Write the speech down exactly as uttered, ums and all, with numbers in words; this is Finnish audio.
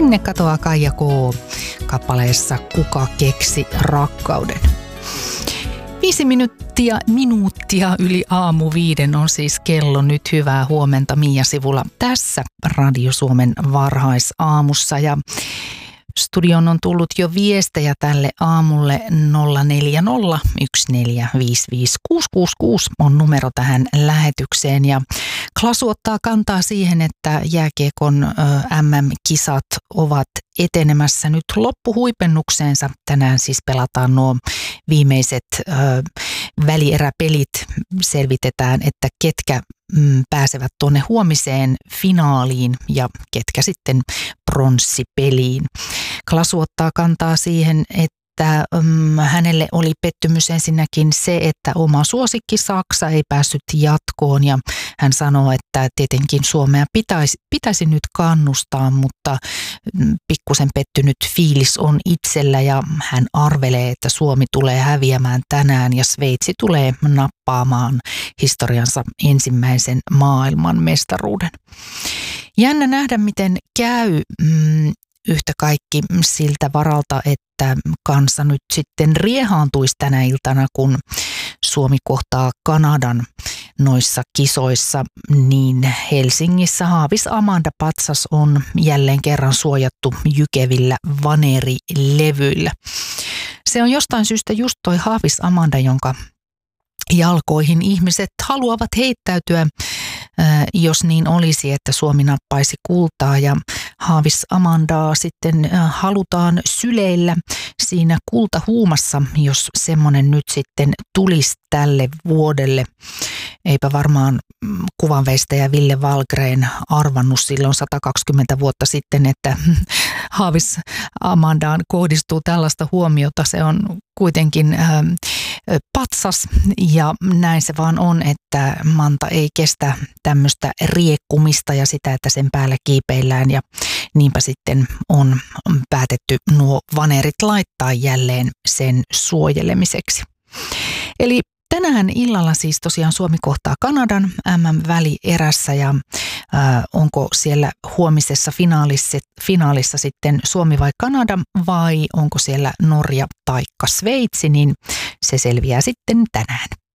Minne katoaa Kaija K. kappaleessa Kuka keksi rakkauden. Viisi minuuttia, minuuttia yli aamu viiden on siis kello nyt. Hyvää huomenta Mia Sivula tässä Radio Suomen varhaisaamussa. Ja studion on tullut jo viestejä tälle aamulle. Nolla neljä nolla yksi neljä viisi viisi kuusi kuusi kuusi on numero tähän lähetykseen. Ja Klasu ottaa kantaa siihen, että jääkiekon äm äm-kisat ovat etenemässä nyt loppuhuipennukseensa. Tänään siis pelataan nuo viimeiset ö, välieräpelit. Selvitetään, että ketkä mm, pääsevät tuonne huomiseen finaaliin ja ketkä sitten pronssipeliin. Klasu ottaa kantaa siihen, että että um, hänelle oli pettymys ensinnäkin se, että oma suosikki Saksa ei päässyt jatkoon, ja hän sanoo, että tietenkin Suomea pitäisi, pitäisi nyt kannustaa, mutta um, pikkusen pettynyt fiilis on itsellä, ja hän arvelee, että Suomi tulee häviämään tänään ja Sveitsi tulee nappaamaan historiansa ensimmäisen maailman mestaruuden. Jännä nähdä, miten käy. Mm, Yhtä kaikki siltä varalta, että kansa nyt sitten riehaantuisi tänä iltana, kun Suomi kohtaa Kanadan noissa kisoissa, niin Helsingissä Haavis Amanda patsas on jälleen kerran suojattu jykevillä vaneerilevyillä. Se on jostain syystä just toi Haavis Amanda, jonka jalkoihin ihmiset haluavat heittäytyä, jos niin olisi, että Suomi nappaisi kultaa, ja Haavis Amandaa sitten halutaan syleillä siinä kultahuumassa, jos semmoinen nyt sitten tulisi tälle vuodelle. Eipä varmaan kuvanveistäjä Ville Wahlgren arvannut silloin sata kaksikymmentä vuotta sitten, että Haavis Amandaan kohdistuu tällaista huomiota. Se on kuitenkin äh, patsas, ja näin se vaan on, että Manta ei kestä tämmöistä riekkumista ja sitä, että sen päällä kiipeillään, ja niinpä sitten on päätetty nuo vanerit laittaa jälleen sen suojelemiseksi. Eli tänään illalla siis tosiaan Suomi kohtaa Kanadan äm äm-välierässä, ja äh, onko siellä huomisessa finaalissa, finaalissa sitten Suomi vai Kanada, vai onko siellä Norja taikka Sveitsi, niin se selviää sitten tänään.